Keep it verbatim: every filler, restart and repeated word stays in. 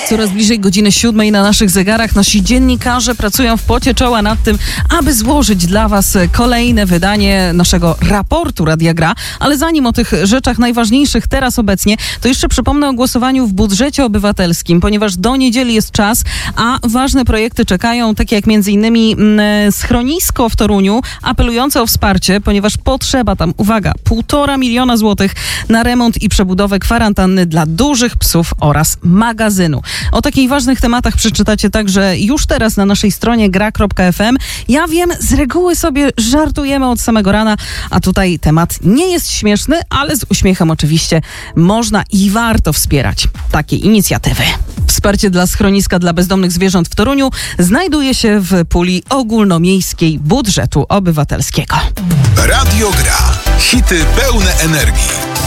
Coraz bliżej godziny siódmej na naszych zegarach. Nasi dziennikarze pracują w pocie czoła nad tym, aby złożyć dla Was kolejne wydanie naszego raportu Radia Gra. Ale zanim o tych rzeczach najważniejszych teraz obecnie, to jeszcze przypomnę o głosowaniu w budżecie obywatelskim, ponieważ do niedzieli jest czas, a ważne projekty czekają, takie jak między innymi mm, schronisko w Toruniu, apelujące o wsparcie, ponieważ potrzeba tam, uwaga, półtora miliona złotych na remont i przebudowę kwarantanny dla dużych psów oraz magazynu. O takich ważnych tematach przeczytacie także już teraz na naszej stronie gra kropka ef em. Ja wiem, z reguły sobie żartujemy od samego rana, a tutaj temat nie jest śmieszny, ale z uśmiechem oczywiście można i warto wspierać takie inicjatywy. Wsparcie dla schroniska dla bezdomnych zwierząt w Toruniu znajduje się w puli ogólnomiejskiej budżetu obywatelskiego. Radio Gra. Hity pełne energii.